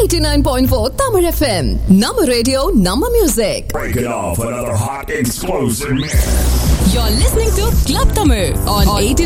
89.4 Tamil FM. Nama radio, Nama music. Break it off another hot explosive mix. You're listening to Club Tamil on 89.